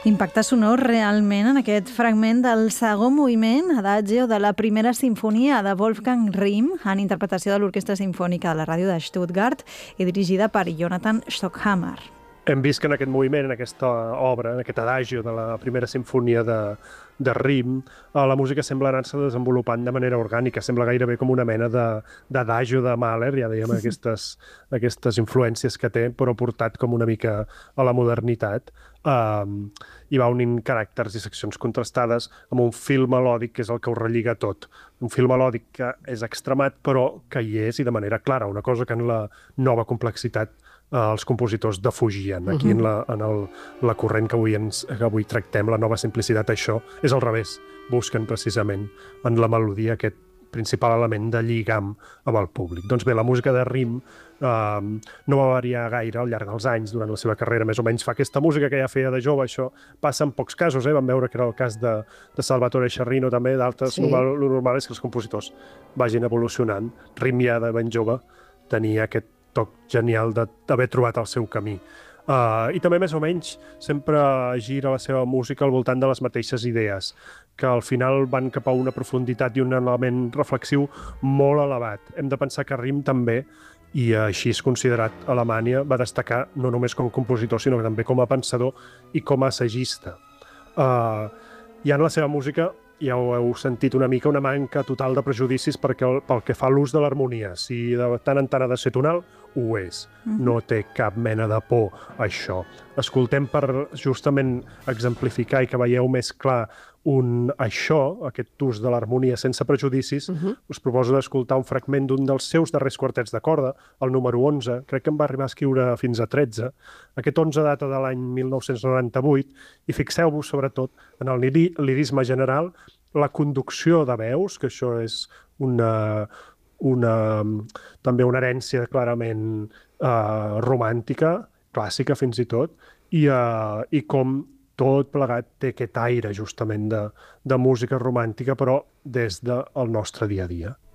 Impacte sonor realment en aquest fragment del segon moviment, Adagio, de la primera sinfonia de Wolfgang Rihm, en interpretació de l'Orquestra Simfònica de la Ràdio de Stuttgart i dirigida per Jonathan Stockhammer. Hem vist que en aquest moviment, en aquesta obra, en aquest adagio de la primera sinfonia de Rihm, la música sembla anar-se desenvolupant de manera orgànica, sembla gairebé com una mena d'adagio de Mahler, ja dèiem, aquestes influències que té, però portat com una mica a la modernitat. I va unint caràcters i seccions contrastades amb un fil melòdic que és el que ho relliga tot. Un fil melòdic que és extremat, però que hi és i de manera clara, una cosa que en la nova complexitat els compositors defugien. Aquí en la corrent que avui tractem, la nova simplicitat, això és al revés. Busquen precisament en la melodia aquest principal element de lligam amb el públic. Doncs bé, la música de Rihm no va variar gaire al llarg dels anys durant la seva carrera, més o menys fa aquesta música que ja feia de jove. Això passa en pocs casos, vam veure que era el cas de Salvatore Sciarrino, també d'altres. Sí. Lo normal és que els compositors vagin evolucionant. Rihm ja de ben jove tenia aquest toc genial d'haver trobat el seu camí. I també més o menys sempre gira la seva música al voltant de les mateixes idees, que al final van cap a una profunditat i un element reflexiu molt elevat. Hem de pensar que Rihm també, i així és considerat a Alemanya, va destacar no només com a compositor, sinó també com a pensador i com a assagista. Ja en la seva música, ja ho heu sentit una mica, una manca total de prejudicis pel que fa a l'ús de l'harmonia. Si de tant en tant ha de ser tonal, ho és. No té cap mena de por, això. Escoltem per justament exemplificar i que veieu més clar aquest ús de l'harmonia sense prejudicis. Us proposo d'escoltar un fragment d'un dels seus darrers quartets de corda, el número 11, crec que en va arribar a escriure fins a 13. Aquest 11 data de l'any 1998, i fixeu-vos sobretot en el lirisme general, la conducció de veus, que això és també una herència clarament romàntica, clàssica fins i tot, i com tot plegat té aquest aire justament de música romàntica, però des del nostre dia a dia.